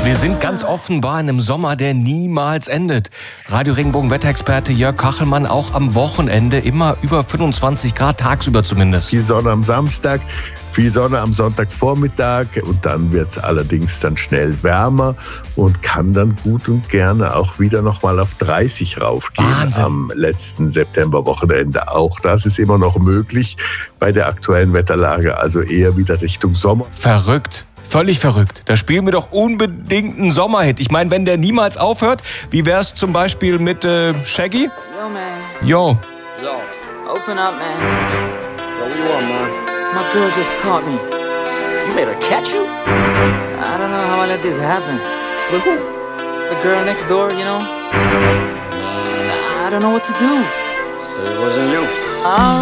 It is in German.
Wir sind ganz offenbar in einem Sommer, der niemals endet. Radio Regenbogen Wetterexperte Jörg Kachelmann, auch am Wochenende immer über 25 Grad, tagsüber zumindest. Viel Sonne am Samstag, viel Sonne am Sonntagvormittag und dann wird es allerdings dann schnell wärmer und kann dann gut und gerne auch wieder nochmal auf 30 raufgehen. Wahnsinn. Am letzten Septemberwochenende. Auch das ist immer noch möglich bei der aktuellen Wetterlage, also eher wieder Richtung Sommer. Verrückt. Völlig verrückt. Da spielen wir doch unbedingt einen Sommerhit. Ich meine, wenn der niemals aufhört, wie wär's zum Beispiel mit Shaggy? Yo, man. Yo. Yo. Open up, man. Yo, what you want, man? My girl just caught me. You made her catch you? I don't know how I let this happen. With who? The girl next door, you know? I don't know what to do. Said it wasn't you.